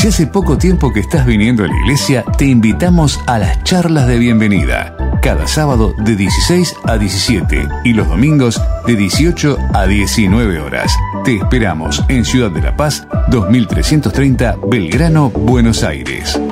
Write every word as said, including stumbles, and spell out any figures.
Si hace poco tiempo que estás viniendo a la iglesia, te invitamos a las charlas de bienvenida. Cada sábado de dieciséis a diecisiete y los domingos de dieciocho a diecinueve horas. Te esperamos en Ciudad de la Paz, dos mil trescientos treinta, Belgrano, Buenos Aires.